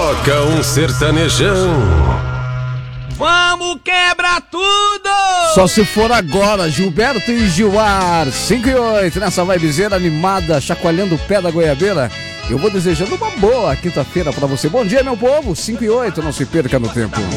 Toca um sertanejão. Vamos quebrar tudo! Só se for agora, Gilberto e Gilmar, 5 e 8, nessa vibezeira animada, chacoalhando o pé da goiabeira. Eu vou desejando uma boa quinta-feira pra você. Bom dia, meu povo, 5 e 8, não se perca no tempo.